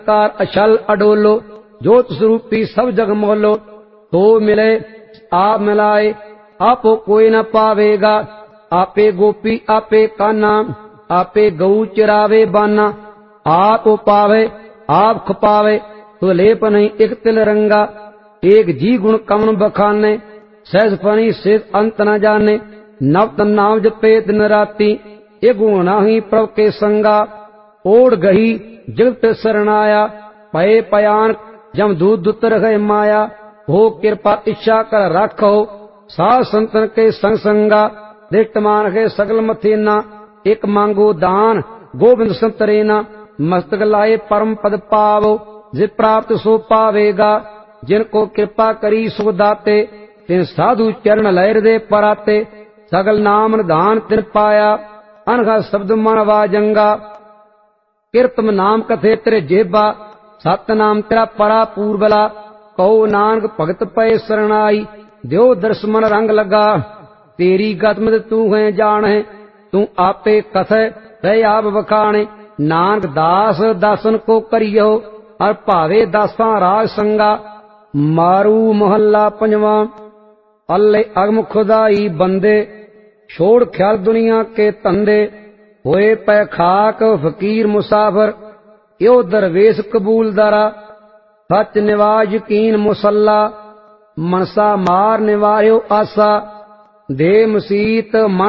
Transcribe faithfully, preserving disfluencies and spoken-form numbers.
Car अछल अडोलो, जोत स्वरूपी सब जग मोलो। तो मिले आप मिलाए, आपो कोई न पावेगा। आपे गोपी आपे काना, आपे गऊ चिरावे बाना। आप पावे आप खपावे, तो लेप नहीं एक तिल रंगा। एक जी गुण कमन बखाने, सहज फणी से अंत न जाने। नवत नाम जपे दिन राती, ये गुण नाही प्रभ के संगा। ओढ़ गही जगत शरणाया, पये पयान जम दूत दुतर गए माया। हो कृपा इच्छा कर राखो, साध संतन के संग संगा। दृष्टमान के सगल मथेना, एक मांगो दान गोविंद संतरेना। मस्तक लाए परम पद पावो, जे प्राप्त सो पावेगा। जिनको कृपा करी सो दाते, तिन साधु चरण लहर दे पराते। सगल नाम निधान तिन पाया, अनघा शब्द मन वाजंगा। कीर्तम नाम कथे तेरे जेबा, सत नाम तेरा परा पूर्वला। कहो नानक भगत पय शरणाई, देव दर्श मन रंग लगा। तेरी गतमत तू है जान है, तू आपे कथे रह आप बखाने। नानक दास दासन को करियो, और भावे दासा राज संगा। मारू मोहल्ला पंजवा। अल्ले अगम खुदाई बंदे, छोड़ ख्याल दुनिया के तंदे। होए पै खाक फकीर मुसाफर, यो दरवेश कबूल दारा। सच निवाज यकीन मुसल्ला, मनसा मार निवार्यो आसा। दे मसीत मन